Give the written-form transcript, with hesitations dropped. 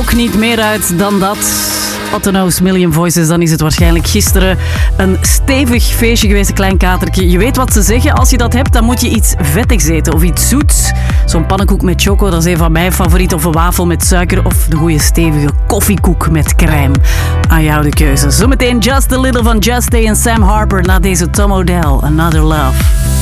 ook niet meer uit dan dat. Otto Knows Million Voices, dan is het waarschijnlijk gisteren een stevig feestje geweest, een klein katertje. Je weet wat ze zeggen, als je dat hebt, dan moet je iets vettigs eten of iets zoets. Zo'n pannenkoek met choco, dat is een van mijn favorieten. Of een wafel met suiker of de goede stevige koffiekoek met crème. Aan jou de keuze. Zometeen Just a Little van Just Stay en Sam Harper na deze Tom Odell, Another Love.